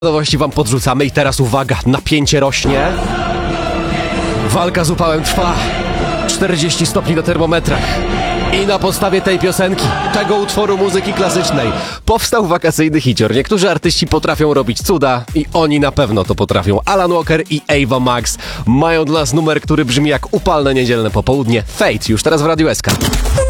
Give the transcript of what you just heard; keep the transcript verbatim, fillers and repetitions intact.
Nowości wam podrzucamy i teraz uwaga, napięcie rośnie. Walka z upałem trwa. czterdzieści stopni na termometrach. I na podstawie tej piosenki, tego utworu muzyki klasycznej, powstał wakacyjny hicior. Niektórzy artyści potrafią robić cuda i oni na pewno to potrafią. Alan Walker i Ava Max mają dla nas numer, który brzmi jak upalne niedzielne popołudnie. Fate, już teraz w Radiu S K.